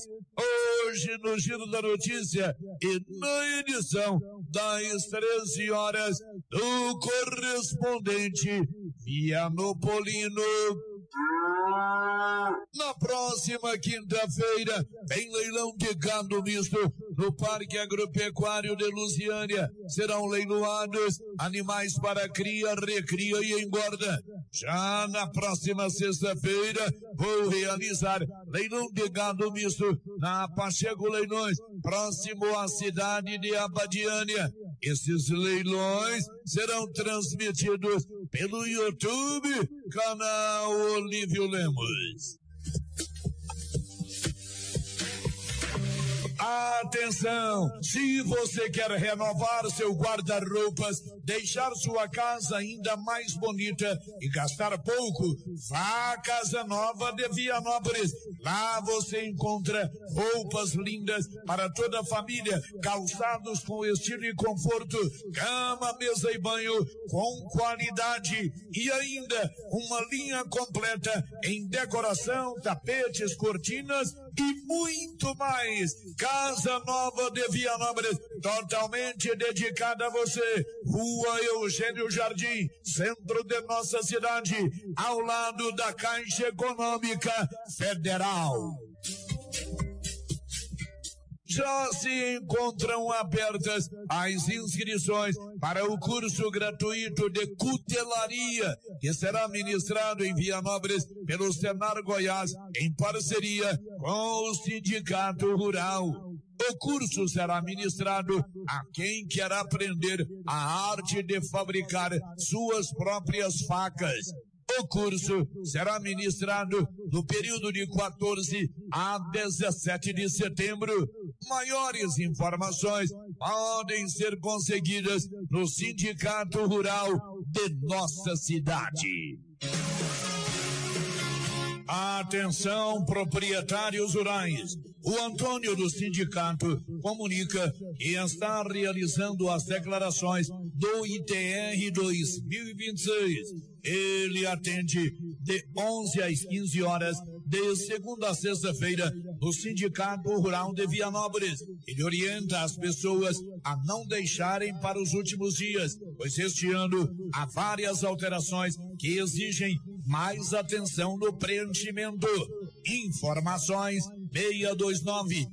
Hoje no Giro da Notícia e na edição das 13 horas, o correspondente Vianopolino. Na próxima quinta-feira, tem leilão de gado misto no Parque Agropecuário de Lusiânia. Serão leiloados animais para cria, recria e engorda. Já na próxima sexta-feira, vou realizar leilão de gado misto na Pacheco Leilões, próximo à cidade de Abadiânia. Esses leilões serão transmitidos pelo YouTube, canal Olívio Lemos. Atenção! Se você quer renovar seu guarda-roupas, deixar sua casa ainda mais bonita e gastar pouco, vá à Casa Nova de Vianópolis. Lá você encontra roupas lindas para toda a família, calçados com estilo e conforto, cama, mesa e banho com qualidade e ainda uma linha completa em decoração, tapetes, cortinas e muito mais. Casa Nova de Vianópolis, totalmente dedicada a você. Rua Eugênio Jardim, centro de nossa cidade, ao lado da Caixa Econômica Federal. Já se encontram abertas as inscrições para o curso gratuito de cutelaria, que será ministrado em Vianópolis pelo Senar Goiás, em parceria com o Sindicato Rural. O curso será ministrado a quem quer aprender a arte de fabricar suas próprias facas. O curso será ministrado no período de 14 a 17 de setembro. Maiores informações podem ser conseguidas no Sindicato Rural de nossa cidade. Atenção, proprietários rurais. O Antônio do sindicato comunica que está realizando as declarações do ITR 2026. Ele atende de 11 às 15 horas, de segunda a sexta-feira, no Sindicato Rural de Vianópolis. Ele orienta as pessoas a não deixarem para os últimos dias, pois este ano há várias alterações que exigem mais atenção no preenchimento. Informações 629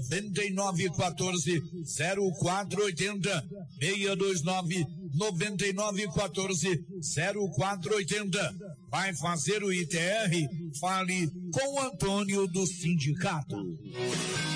9914 0480 629 9914 0480. Vai fazer o ITR? Fale com o Antônio do sindicato.